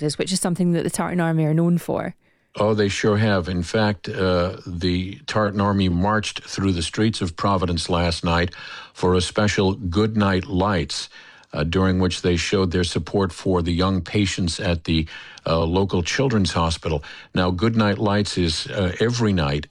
causes, which is something that the Tartan Army are known for. Oh, they sure have. In fact, the Tartan Army marched through the streets of Providence last night for a special Good Night Lights, during which they showed their support for the young patients at the local children's hospital. Now, Good Night Lights is every night,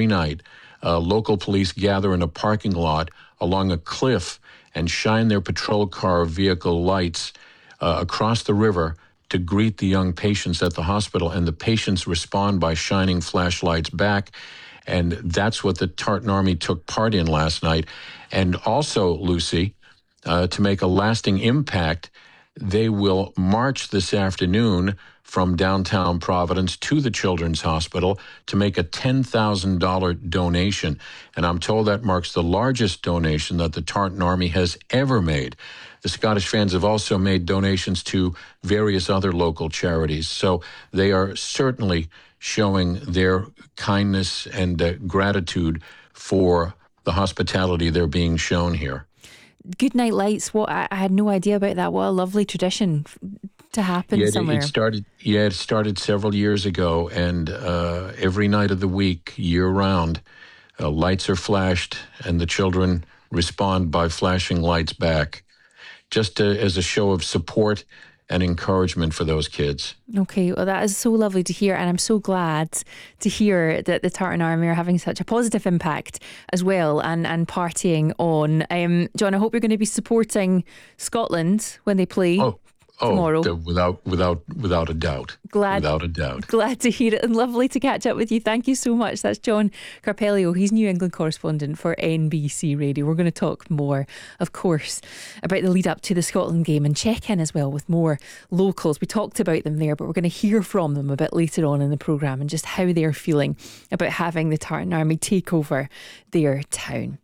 local police gather in a parking lot along a cliff and shine their patrol car vehicle lights across the river to greet the young patients at the hospital, and the patients respond by shining flashlights back. And that's what the Tartan Army took part in last night. And also, Lucy, to make a lasting impact, they will march this afternoon from downtown Providence to the Children's Hospital to make a $10,000 donation. And I'm told that marks the largest donation that the Tartan Army has ever made. The Scottish fans have also made donations to various other local charities. So they are certainly showing their kindness and gratitude for the hospitality they're being shown here. Good Night Lights, I had no idea about that. What a lovely tradition to happen somewhere. It started several years ago, and every night of the week, year-round, lights are flashed, and the children respond by flashing lights back, just as a show of support and encouragement for those kids. Okay, well, that is so lovely to hear, and I'm so glad to hear that the Tartan Army are having such a positive impact as well, and partying on. John, I hope you're going to be supporting Scotland when they play. Tomorrow. Without a doubt. Without a doubt. Glad to hear it, and lovely to catch up with you. Thank you so much. That's John Carpelio. He's New England correspondent for NBC Radio. We're going to talk more, of course, about the lead up to the Scotland game and check in as well with more locals. We talked about them there, but we're going to hear from them a bit later on in the programme and just how they're feeling about having the Tartan Army take over their town.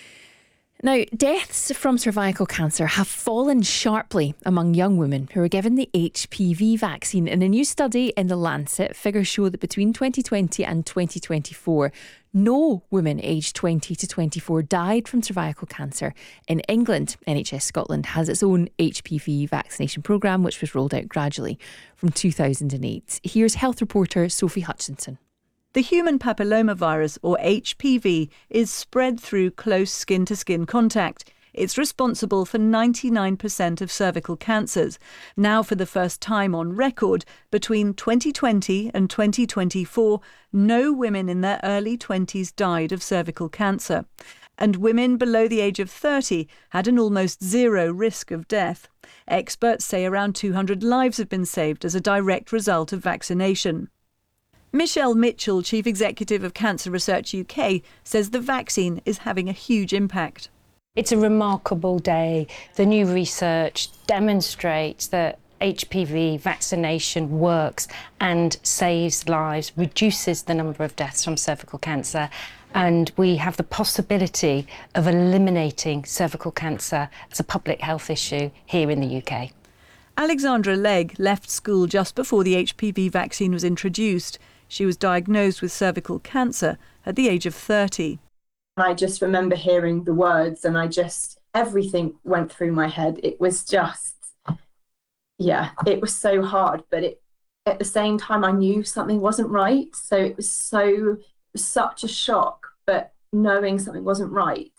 Now, deaths from cervical cancer have fallen sharply among young women who are given the HPV vaccine. In a new study in The Lancet, figures show that between 2020 and 2024, no women aged 20 to 24 died from cervical cancer in England. NHS Scotland has its own HPV vaccination programme, which was rolled out gradually from 2008. Here's health reporter Sophie Hutchinson. The human papillomavirus, or HPV, is spread through close skin-to-skin contact. It's responsible for 99% of cervical cancers. Now, for the first time on record, between 2020 and 2024, no women in their early 20s died of cervical cancer. And women below the age of 30 had an almost zero risk of death. Experts say around 200 lives have been saved as a direct result of vaccination. Michelle Mitchell, Chief Executive of Cancer Research UK, says the vaccine is having a huge impact. It's a remarkable day. The new research demonstrates that HPV vaccination works and saves lives, reduces the number of deaths from cervical cancer, and we have the possibility of eliminating cervical cancer as a public health issue here in the UK. Alexandra Legg left school just before the HPV vaccine was introduced. She was diagnosed with cervical cancer at the age of 30. I just remember hearing the words and everything went through my head. It was it was so hard, but at the same time I knew something wasn't right. So it was such a shock, but knowing something wasn't right